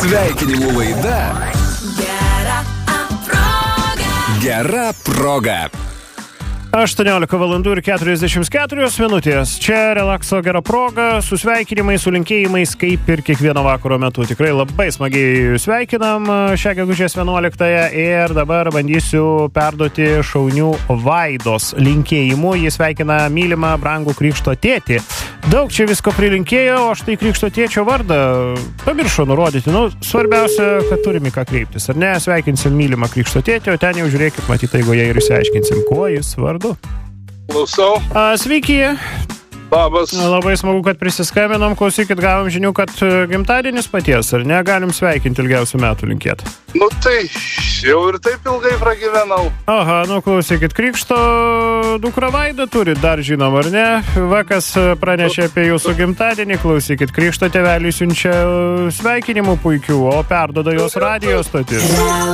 Sveikinimų laida Gera proga. 18 valandų ir 44 minutės. Čia relakso gera proga, su sveikinimais, su linkėjimais, kaip ir kiekvieno vakaro metu. Tikrai labai smagiai sveikinam šią gegužės 11-ąją ir dabar bandysiu perduoti šaunių Vaidos linkėjimų. Jis sveikina mylimą, brangų krikšto tėtį. Daug čia visko prilinkėjo, o štai krikšto tėčio vardą pamiršo nurodyti. Svarbiausia, kad turime ką kreiptis. Ar ne, sveikinsim mylimą krikšto tėtį, o ten jau žiūrėkit, matyt, eigoje ir išsiaiškinsim, kuo jis vardu. Klausau. Sveiki. Labas. Labai smagu, kad prisiskambinom. Klausykit, gavom žinių, kad gimtadienis paties, ar ne? Galim sveikinti ilgiausių metų linkėt. Tai jau ir taip ilgai pragyvenau. Aha, klausykit, krikšto dukra Vaida turi, dar žinom, ar ne? Vakas pranešė apie jūsų gimtadienį, klausykit, krikšto tėveliui siunčia sveikinimų puikių, o perdoda jos radijo stotis.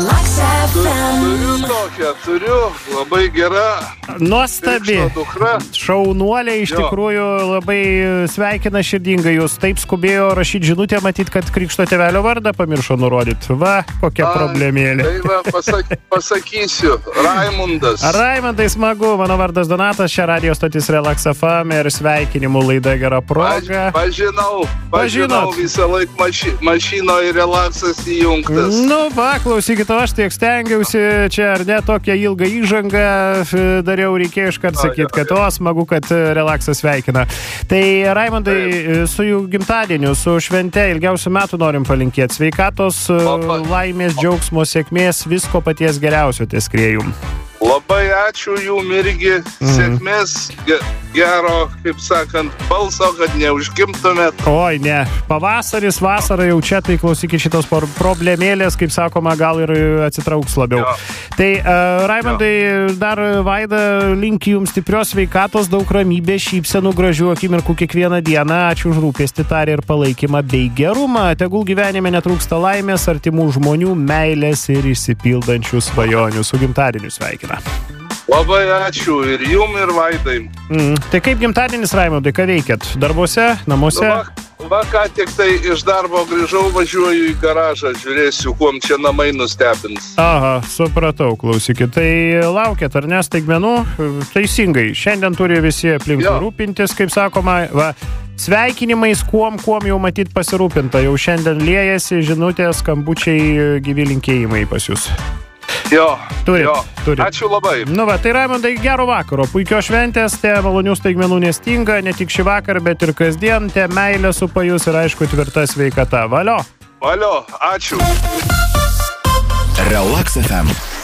Turiu, labai gera. Nuostabi. Šaunuolė iš tikrųjų labai sveikina širdingai jūs. Taip skubėjo rašyti žinutę, matyt, kad krikšto tėvelio vardą pamiršo nurodyti. Va, kokia problemėlė. Tai va, pasakysiu. Raimundas. Raimundai, smagu. Mano vardas Donatas, čia radijo stotis Relax FM ir sveikinimų laida Gera proga. Pažinau, visą laiką mašinoje Relaxas įjungtas. Va, klausykit, aš tiek stengiausi, čia ar ne tokią ilgą įžangą dariau, reikėjo iškart sakyti, kad smagu, kad Relaxas sveikina. Tai Raimundai, su jų gimtadieniu, su švente ilgiausių metų norim palinkėti. Sveikatos, laimės, džiaugsmo, sėkmės, visko paties geriausio ties skriejum. Labai ačiū jum irgi, sėkmės, gero, kaip sakant, balso, kad neužgimtumėt. Oi, ne, pavasaris, vasara jau čia, tai klausykit šitos problemėlės, kaip sakoma, gal ir atsitrauks labiau. Tai, Raimundai, dar Vaida linki jums stiprios sveikatos, daug ramybės, šypsenų, gražių akimirkų kiekvieną dieną. Ačiū už rūpestį, tarį ir palaikymą bei gerumą. Tegul gyvenime netrūksta laimės, artimų žmonių, meilės ir išsipildančių svajonių. Su gimtadieniu sveikina. Labai ačiū ir jum, ir Vaidai. Tai kaip gimtadienis, Raimundai, ką veikėt? Darbuose, namuose? Va, ką tik tai iš darbo grįžau, važiuoju į garažą, žiūrėsiu, kuom čia namai nustebins. Aha, supratau, klausykit. Tai laukiat, ar ne, staigmenų? Teisingai, šiandien turi visi aplinkui rūpintis, kaip sakoma, va. Sveikinimais, kuom jau matyt pasirūpinta. Jau šiandien liejasi žinutės, skambučiai, gyvi linkėjimai pas jūs. Turit. Ačiū labai. Tai Raimundai, gero vakaro, puikios šventės, te malonių staigmenų nestinga, ne tik šį vakarą, bet ir kasdien, te meilė supa jūs ir aišku tvirta sveikata. Valio. Ačiū. Relax FM.